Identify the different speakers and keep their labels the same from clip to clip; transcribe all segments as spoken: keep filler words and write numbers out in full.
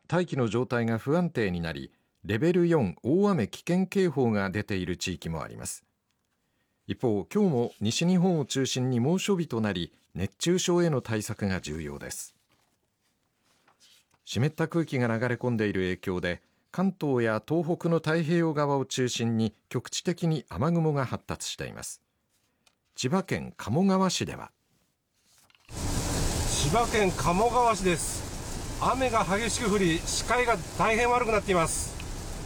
Speaker 1: 大気の状態が不安定になり、レベルよん大雨危険警報が出ている地域もあります。一方、今日も西日本を中心に猛暑日となり、熱中症への対策が重要です。湿った空気が流れ込んでいる影響で、関東や東北の太平洋側を中心に局地的に雨雲が発達しています。千葉県鴨川市では
Speaker 2: 千葉県鴨川市です。雨が激しく降り、視界が大変悪くなっています。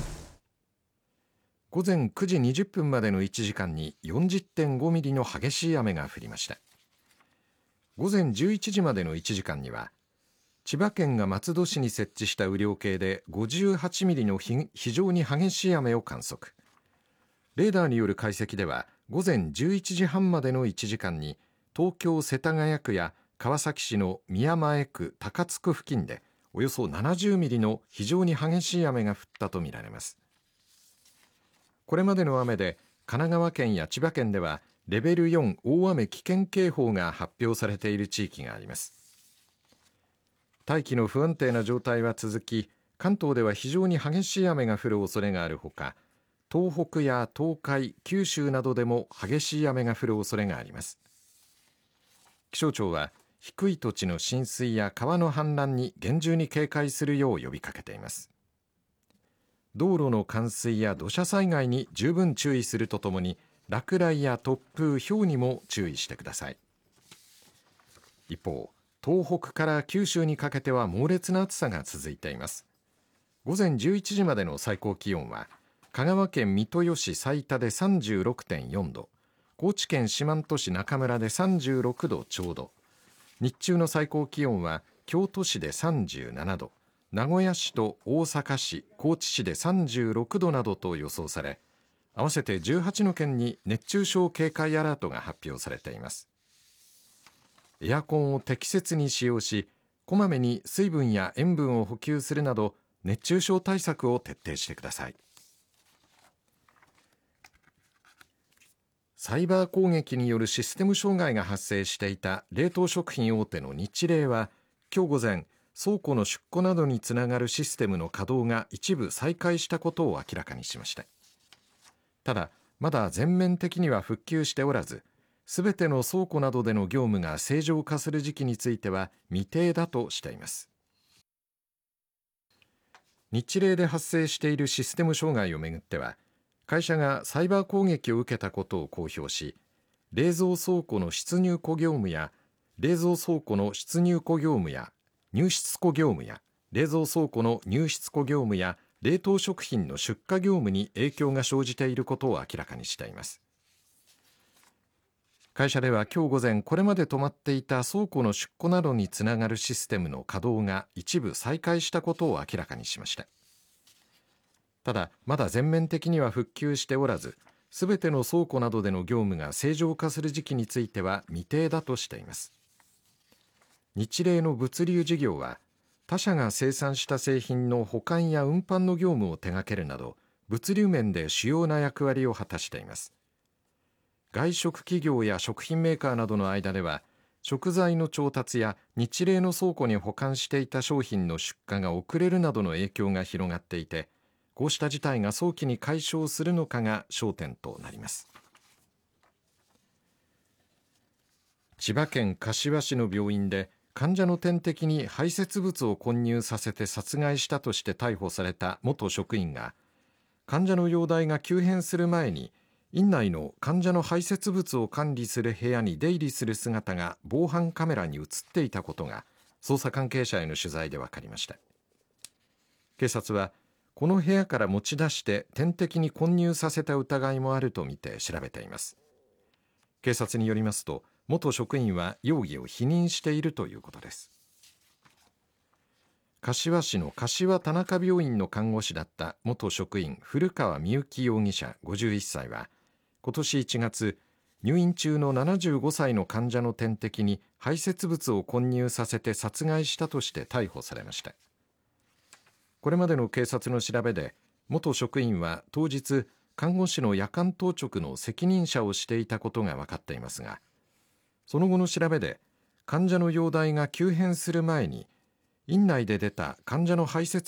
Speaker 1: 午前くじにじゅっぷんまでのいちじかんに よんじゅってんご ミリの激しい雨が降りました。午前じゅういちじまでのいちじかんには千葉県が松戸市に設置した雨量計でごじゅうはちミリの非常に激しい雨を観測。レーダーによる解析では午前じゅういちじはんまでのいちじかんに東京世田谷区や川崎市の宮前区高津区付近でおよそななじゅうミリの非常に激しい雨が降ったとみられます。これまでの雨で神奈川県や千葉県ではレベルよん大雨危険警報が発表されている地域があります。大気の不安定な状態は続き、関東では非常に激しい雨が降る恐れがあるほか、東北や東海、九州などでも激しい雨が降る恐れがあります。気象庁は低い土地の浸水や川の氾濫に厳重に警戒するよう呼びかけています。道路の冠水や土砂災害に十分注意するとともに、落雷や突風、雹にも注意してください。一方、東北から九州にかけては猛烈な暑さが続いています。午前じゅういちじまでの最高気温は香川県三豊市財田で さんじゅうろくてんよん 度、高知県四万十市中村でさんじゅうろくどちょうど、日中の最高気温は京都市でさんじゅうななど、名古屋市と大阪市、高知市でさんじゅうろくどなどと予想され、合わせてじゅうはちの県に熱中症警戒アラートが発表されています。エアコンを適切に使用し、こまめに水分や塩分を補給するなど熱中症対策を徹底してください。サイバー攻撃によるシステム障害が発生していた冷凍食品大手のニチレイは今日午前、倉庫の出庫などにつながるシステムの稼働が一部再開したことを明らかにしました。ただ、まだ全面的には復旧しておらず、すべての倉庫などでの業務が正常化する時期については未定だとしています。日例で発生しているシステム障害をめぐっては、会社がサイバー攻撃を受けたことを公表し、冷蔵倉庫の出入庫業務や冷蔵倉庫の出入庫業務や入出庫業務や冷蔵倉庫の入出庫業務や冷凍食品の出荷業務に影響が生じていることを明らかにしています。会社では今日午前、これまで止まっていた倉庫の出庫などにつながるシステムの稼働が一部再開したことを明らかにしました。ただ、まだ全面的には復旧しておらず、すべての倉庫などでの業務が正常化する時期については未定だとしています。日例の物流事業は、他社が生産した製品の保管や運搬の業務を手掛けるなど、物流面で主要な役割を果たしています。外食企業や食品メーカーなどの間では、食材の調達や日例の倉庫に保管していた商品の出荷が遅れるなどの影響が広がっていて、こうした事態が早期に解消するのかが焦点となります。千葉県柏市の病院で患者の点滴に排泄物を混入させて殺害したとして逮捕された元職員が、患者の容体が急変する前に院内の患者の排泄物を管理する部屋に出入りする姿が防犯カメラに映っていたことが捜査関係者への取材で分かりました。警察はこの部屋から持ち出して点滴に混入させた疑いもあるとみて調べています。警察によりますと、元職員は容疑を否認しているということです。柏市の柏田中病院の看護師だった元職員古川美幸容疑者ごじゅういっさいは、今年いちがつ、入院中のななじゅうごさいの患者の点滴に排泄物を混入させて殺害したとして逮捕されました。これまでの警察の調べで、元職員は当日、看護師の夜間当直の責任者をしていたことが分かっていますが、その後の調べで、患者の容体が急変する前に、院内で出た患者の排泄